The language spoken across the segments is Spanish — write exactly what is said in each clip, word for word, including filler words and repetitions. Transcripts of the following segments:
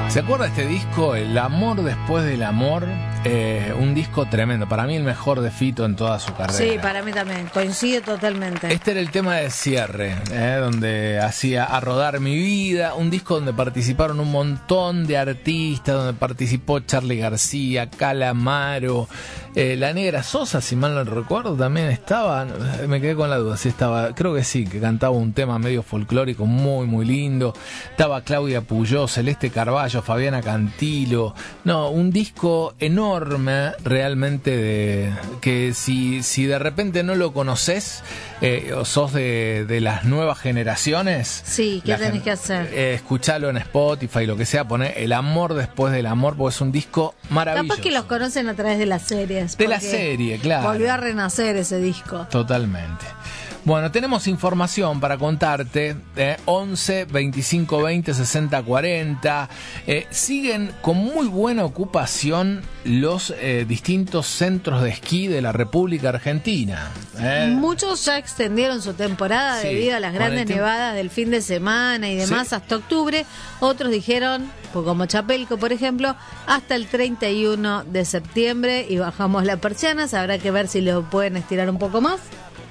¿Se acuerda de este disco? El amor después del amor. Eh, un disco tremendo. Para mí el mejor de Fito en toda su carrera. Sí, para mí también. Coincide totalmente. Este era el tema de cierre, eh, donde hacía A Rodar Mi Vida. Un disco donde participaron un montón de artistas, donde participó Charly García, Calamaro, eh, La Negra Sosa, si mal no recuerdo, también estaba. Me quedé con la duda si estaba. Creo que sí, que cantaba un tema medio folclórico muy, muy lindo. Estaba Claudia Puyó, Celeste Carballo, Fabiana Cantilo. No, un disco enorme. Realmente de que si, si de repente no lo conoces eh, o sos de, de las nuevas generaciones, sí, ¿qué tenés gen- que hacer? Eh, escuchalo en Spotify, lo que sea, poner El amor después del amor, porque es un disco maravilloso. Capaz que los conocen a través de las series. De la serie, claro. Volvió a renacer ese disco. Totalmente. Bueno, tenemos información para contarte, eh, once, veinticinco, veinte, sesenta, cuarenta. Eh, siguen con muy buena ocupación los eh, distintos centros de esquí de la República Argentina. Eh. Muchos ya extendieron su temporada sí, debido a las grandes nevadas del fin de semana y demás, sí, hasta octubre. Otros dijeron, pues como Chapelco, por ejemplo, hasta el treinta y uno de septiembre y bajamos las persianas. Habrá que ver si lo pueden estirar un poco más.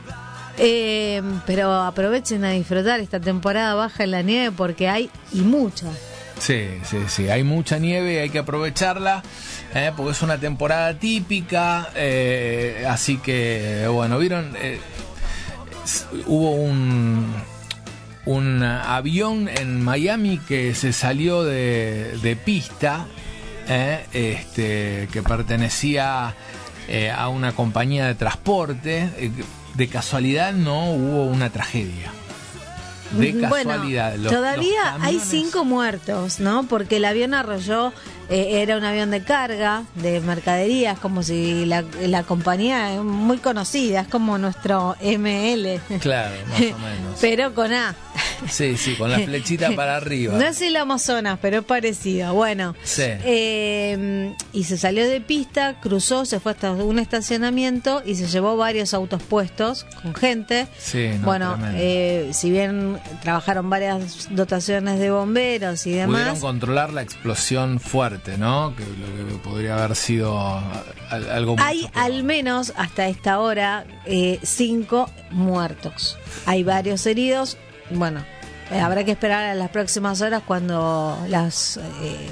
Eh, pero aprovechen a disfrutar esta temporada baja en la nieve porque hay y mucha. Sí, sí, sí, hay mucha nieve y hay que aprovecharla eh, porque es una temporada típica, eh, así que bueno, vieron, eh, hubo un un avión en Miami que se salió de, de pista, eh, este, que pertenecía eh, a una compañía de transporte. Eh, De casualidad no hubo una tragedia. De casualidad. Bueno, los, todavía los hay cinco muertos, ¿no? Porque el avión arrolló, eh, era un avión de carga, de mercaderías, como si la, la compañía es muy conocida, es como nuestro M L. Claro, más o menos. Pero con A. Sí, sí, con la flechita para arriba. No es el Amazonas, pero es parecido. Bueno, sí. eh, y se salió de pista, cruzó, se fue hasta un estacionamiento y se llevó varios autos puestos con gente. Sí, no, bueno, eh, si bien trabajaron varias dotaciones de bomberos y demás, pudieron controlar la explosión fuerte, ¿no? Que lo que podría haber sido algo. Hay al menos hasta esta hora eh, cinco muertos. Hay varios heridos. Bueno, eh, habrá que esperar a las próximas horas cuando las eh,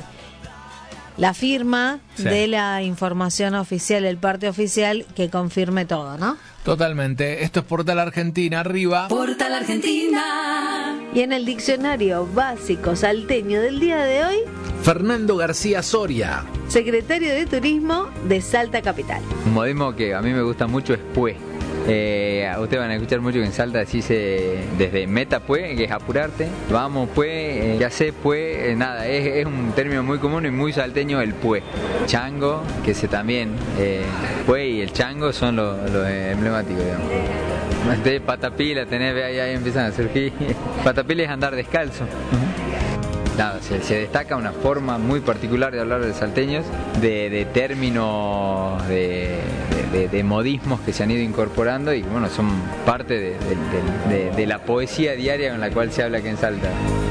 la firma sí. de la información oficial, el parte oficial, que confirme todo, ¿no? Totalmente. Esto es Portal Argentina, arriba. Portal Argentina. Y en el diccionario básico salteño del día de hoy, Fernando García Soria, secretario de Turismo de Salta Capital. Un modismo que a mí me gusta mucho es Pue. Eh, ustedes van a escuchar mucho que en Salta así se desde meta pues, que es apurarte, vamos pues, eh, ya sé pues, eh, nada, es, es un término muy común y muy salteño el pues. Chango, que se también, eh, pues y el chango son los, los emblemáticos, digamos. De patapila, tenés, ahí, ahí empiezan a surgir. Patapila es andar descalzo. Nada, se, se destaca una forma muy particular de hablar de salteños, de, de términos, de, de, de, de modismos que se han ido incorporando y bueno, son parte de, de, de, de, de la poesía diaria con la cual se habla aquí en Salta.